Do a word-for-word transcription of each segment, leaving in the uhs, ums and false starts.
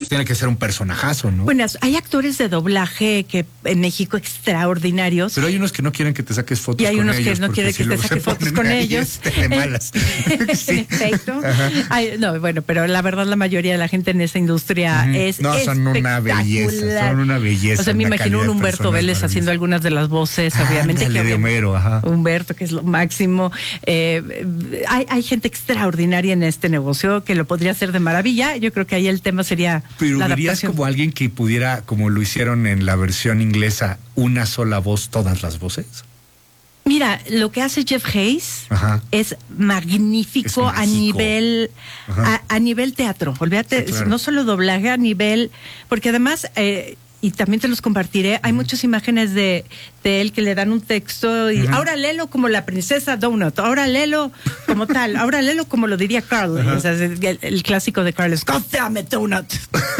tiene que ser un personajazo, ¿no? Bueno, hay actores de doblaje que en México extraordinarios. Pero hay unos que no quieren que te saques fotos con ellos. Y hay unos ellos, que no quieren si que te saques fotos con ellos. De malas. Sí. En efecto. Ay, no, bueno, pero la verdad la mayoría de la gente en esa industria uh-huh. es No, son una belleza, son una belleza. O sea, me imagino un Humberto Vélez haciendo algunas de las voces, ah, obviamente. Dale, que de Homero, ajá. Humberto, que es lo máximo. Eh, hay, hay gente extraordinaria en este negocio que lo podría hacer de maravilla. Yo creo que ahí el tema sería Pero la verías adaptación. Como alguien que pudiera, como lo hicieron en la versión inglesa, una sola voz, todas las voces. Mira, lo que hace Jeff Hayes Ajá. es magnífico es a nivel a, a nivel teatro. Olvídate, sí, claro. No solo doblaje, a nivel, porque además eh, y también te los compartiré, hay uh-huh. muchas imágenes de, de él que le dan un texto y uh-huh. ahora léelo como la princesa Donut, ahora léelo como tal, ahora léelo como lo diría Carl, uh-huh. o sea, el, el clásico de Carl es God damn it, Donut.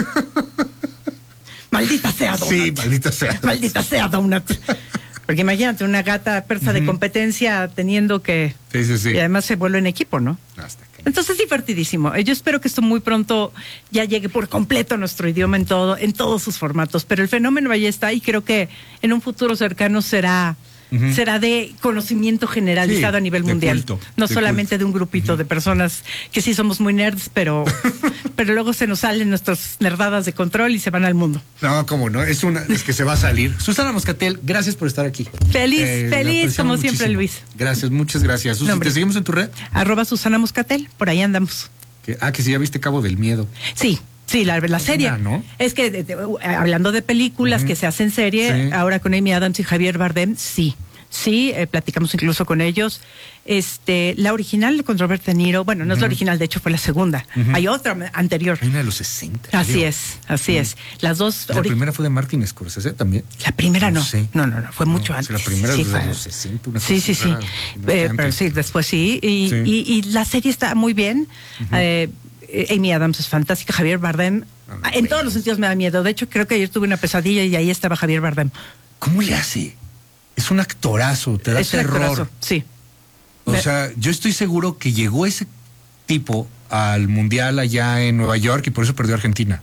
Maldita sea Donut. Sí, maldita sea. Maldita sea Donut. Porque imagínate, una gata persa uh-huh. de competencia teniendo que... Sí, sí, sí. Y además se vuelve en equipo, ¿no? Hasta que... Entonces es divertidísimo. Yo espero que esto muy pronto ya llegue por completo a nuestro idioma en todo, en todos sus formatos. Pero el fenómeno ahí está y creo que en un futuro cercano será... Uh-huh. será de conocimiento generalizado sí, a nivel mundial, culto, no de solamente culto. de un grupito uh-huh. de personas que sí somos muy nerds, pero pero luego se nos salen nuestras nerdadas de control y se van al mundo. No, cómo no, es una es que se va a salir. Susana Moscatel, gracias por estar aquí. Feliz, eh, feliz como siempre, muchísimo. Luis. Gracias, muchas gracias. Susi, no, ¿te seguimos en tu red? Arroba Susana Moscatel, por ahí andamos. Que, ah, que sí, ya viste Cabo del Miedo. Sí. Sí, la, la serie. ¿No? Es que de, de, hablando de películas uh-huh. que se hacen serie, sí. ahora con Amy Adams y Javier Bardem, sí. Sí, eh, platicamos incluso con ellos. Este, la original con Robert De Niro, bueno, no uh-huh. es la original, de hecho fue la segunda. Uh-huh. Hay otra anterior. Hay una de los sesenta. Así creo. es, así uh-huh. es. Las dos. La ori- primera fue de Martin Scorsese también. La primera no. No, sé. no, no, no, fue no, mucho antes. La primera sí, es de fue... los sesenta. Una sí, sí, sí. Rara, eh, pero sí, después sí. Y, sí. Y, y la serie está muy bien. Uh-huh. Eh, Amy Adams es fantástica, Javier Bardem. No, no, en todos los sentidos me da miedo. De hecho, creo que ayer tuve una pesadilla y ahí estaba Javier Bardem. ¿Cómo le hace? Es un actorazo, te da es terror. Actorazo, sí. O Me... sea, yo estoy seguro que llegó ese tipo al mundial allá en Nueva York y por eso perdió Argentina.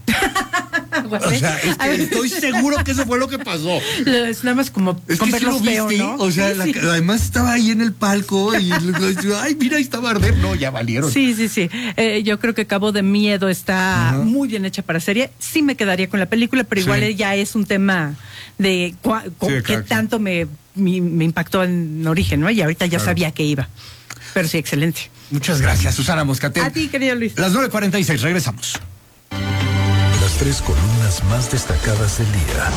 O sea, es que estoy seguro que eso fue lo que pasó. Es nada más como es con que verlo sí feo, ¿no? O sea, sí, sí. La, además estaba ahí en el palco y ay, mira, ahí está Bardem. No, ya valieron. Sí, sí, sí. Eh, yo creo que Cabo de Miedo está uh-huh. muy bien hecha para serie. Sí me quedaría con la película, pero igual sí. ya es un tema de cua, cu, sí, qué claro. tanto me, me, me impactó en origen, ¿no? Y ahorita ya claro. sabía que iba. Pero sí, excelente. Muchas gracias, Susana Moscatel. A ti, querido Luis. Las nueve cuarenta y seis, regresamos. Las tres columnas más destacadas del día.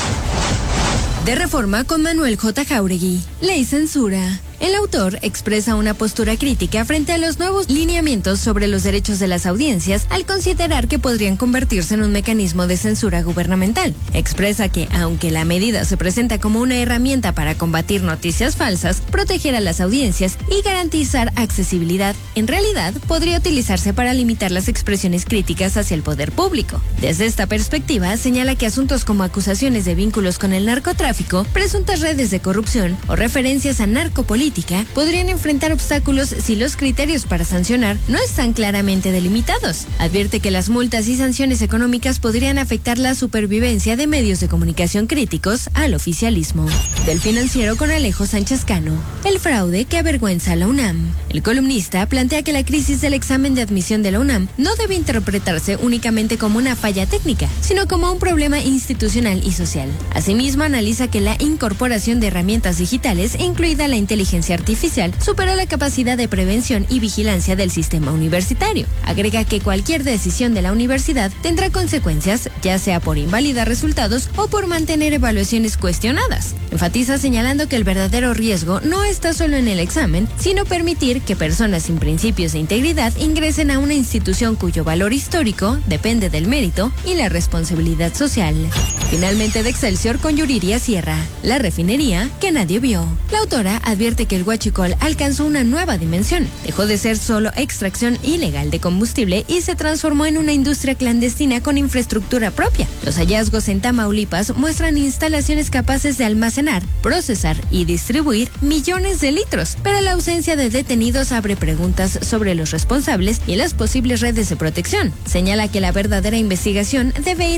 De Reforma con Manuel J. Jáuregui. Ley censura. El autor expresa una postura crítica frente a los nuevos lineamientos sobre los derechos de las audiencias al considerar que podrían convertirse en un mecanismo de censura gubernamental. Expresa que, aunque la medida se presenta como una herramienta para combatir noticias falsas, proteger a las audiencias y garantizar accesibilidad, en realidad podría utilizarse para limitar las expresiones críticas hacia el poder público. Desde esta perspectiva, señala que asuntos como acusaciones de vínculos con el narcotráfico, presuntas redes de corrupción o referencias a narcopolítica podrían enfrentar obstáculos si los criterios para sancionar no están claramente delimitados. Advierte que las multas y sanciones económicas podrían afectar la supervivencia de medios de comunicación críticos al oficialismo. Del Financiero con Alejo Sánchez Cano. El fraude que avergüenza a la UNAM. El columnista plantea que la crisis del examen de admisión de la UNAM no debe interpretarse únicamente como una falla técnica, sino como un problema institucional y social. Asimismo, analiza que la incorporación de herramientas digitales, incluida la inteligencia artificial, superó la capacidad de prevención y vigilancia del sistema universitario. Agrega que cualquier decisión de la universidad tendrá consecuencias, ya sea por invalidar resultados o por mantener evaluaciones cuestionadas. Enfatiza señalando que el verdadero riesgo no está solo en el examen, sino permitir que personas sin principios de integridad ingresen a una institución cuyo valor histórico depende del mérito y la responsabilidad social. Finalmente, de Excelsior con Yuriria Sierra. La refinería que nadie vio. La autora advierte que el huachicol alcanzó una nueva dimensión. Dejó de ser solo extracción ilegal de combustible y se transformó en una industria clandestina con infraestructura propia. Los hallazgos en Tamaulipas muestran instalaciones capaces de almacenar, procesar y distribuir millones de litros, pero la ausencia de detenidos abre preguntas sobre los responsables y las posibles redes de protección. Señala que la verdadera investigación debe ir